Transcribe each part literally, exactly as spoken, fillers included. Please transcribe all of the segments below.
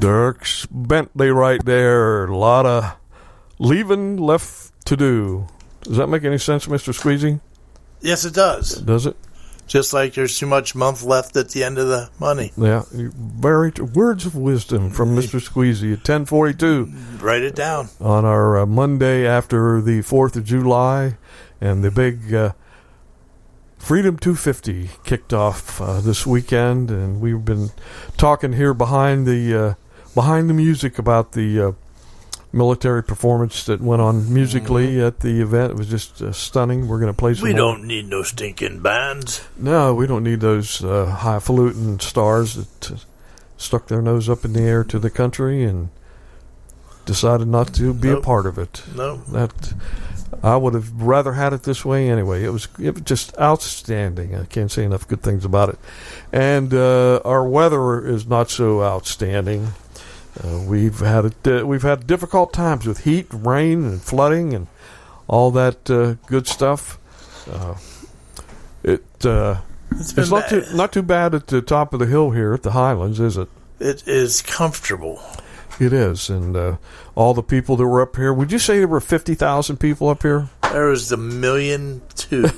Dierks Bentley right there. A lot of leaving left to do. Does that make any sense, Mister Squeezy? Yes, it does. Does it? Just like there's too much month left at the end of the money. Yeah. Very t- words of wisdom from Mister Squeezy at ten forty-two. Write it down. On our uh, Monday after the fourth of July, and the big uh, Freedom two fifty kicked off uh, this weekend, and we've been talking here behind the uh, behind the music about the uh, military performance that went on musically mm-hmm. at the event. It was just uh, stunning. We're going to play some We more. don't need no stinking bands. No, we don't need those uh, highfalutin stars that uh, stuck their nose up in the air to the country and decided not to be nope. a part of it. No. That I would have rather had it this way anyway. It was, it was just outstanding. I can't say enough good things about it. And uh, our weather is not so outstanding. Uh, we've had a, uh, we've had difficult times with heat, rain, and flooding, and all that uh, good stuff. Uh, it uh, it's, been it's not too not too bad at the top of the hill here at the Highlands, is it? It is comfortable. It is, and uh, all the people that were up here. Would you say there were fifty thousand people up here? There was a million two.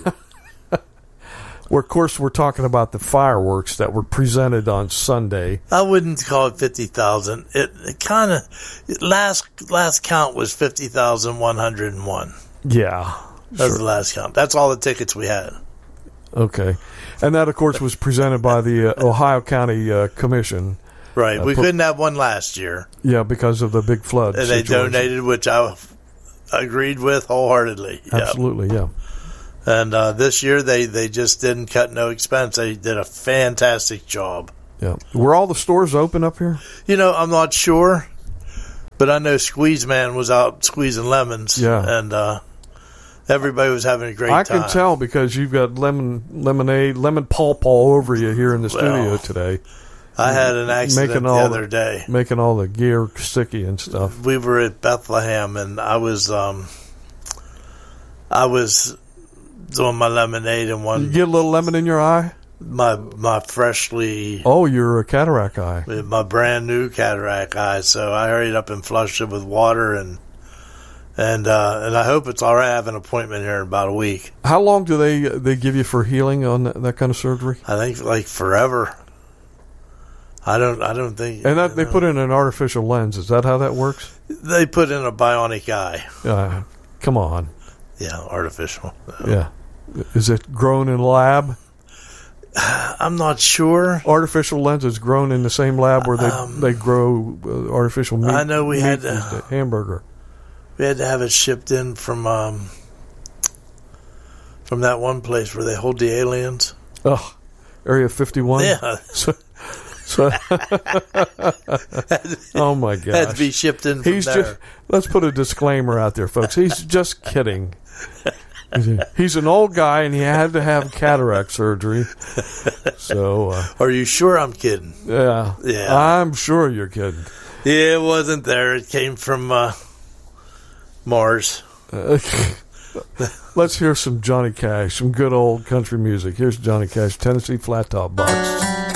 Well, of course, we're talking about the fireworks that were presented on Sunday. I wouldn't call it fifty thousand. It, it kind of last last count was fifty thousand one hundred and one. Yeah, that's sure. the last count. That's all the tickets we had. Okay, and that, of course, was presented by the uh, Ohio County uh, Commission. Right, uh, we put, couldn't have one last year. Yeah, because of the big flood. And they situation. donated, which I agreed with wholeheartedly. Absolutely, yep. yeah. And uh, this year, they, they just didn't cut no expense. They did a fantastic job. Yeah. Were all the stores open up here? You know, I'm not sure, but I know Squeeze Man was out squeezing lemons. Yeah. And uh, everybody was having a great I time. can tell because you've got lemon lemonade, lemon pulp all over you here in the well, studio today. I had an accident making the all other the, day. Making all the gear sticky and stuff. We were at Bethlehem, and I was... Um, I was... doing my lemonade and one. You get a little lemon in your eye? My my freshly. Oh, you're a cataract eye. My brand new cataract eye. So I hurried up and flushed it with water and and uh, and I hope it's all right. I have an appointment here in about a week. How long do they they give you for healing on that, that kind of surgery? I think like forever. I don't I don't think. And that, they put in an artificial lens. Is that how that works? They put in a bionic eye. Uh, come on. Yeah, artificial. Yeah. Is it grown in a lab? I'm not sure. Artificial lenses grown in the same lab where they um, they grow uh, artificial meat. I know we meat had to, hamburger. We had to have it shipped in from um, from that one place where they hold the aliens. Oh, Area fifty-one. Yeah. So, so oh my gosh. Had to be shipped in from He's there. Just, let's put a disclaimer out there, folks. He's just kidding. He's an old guy, and he had to have cataract surgery. So, uh, are you sure I'm kidding? Yeah, yeah, I'm sure you're kidding. Yeah, it wasn't there. It came from uh, Mars. Uh, let's hear some Johnny Cash, some good old country music. Here's Johnny Cash, Tennessee Flat Top Box.